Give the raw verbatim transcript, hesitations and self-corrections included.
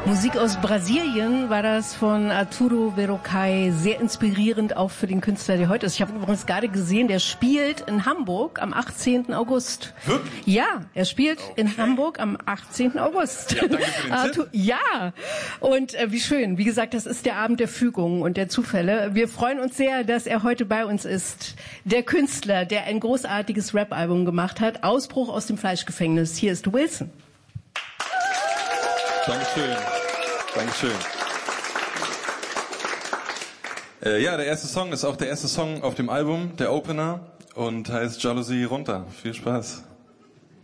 Musik aus Brasilien war das von Arturo Verocai, sehr inspirierend auch für den Künstler, der heute ist. Ich habe übrigens gerade gesehen, der spielt in Hamburg am achtzehnten August. Wirklich? Ja, er spielt okay. in Hamburg am achtzehnten August. Ja, danke für den Arthur, Tipp. Ja, und äh, wie schön. Wie gesagt, das ist der Abend der Fügungen und der Zufälle. Wir freuen uns sehr, dass er heute bei uns ist. Der Künstler, der ein großartiges Rap-Album gemacht hat, Ausbruch aus dem Fleischgefängnis. Hier ist Wilson. Dankeschön. Dankeschön. Äh, ja, der erste Song ist auch der erste Song auf dem Album, der Opener, und heißt Jalousie runter. Viel Spaß.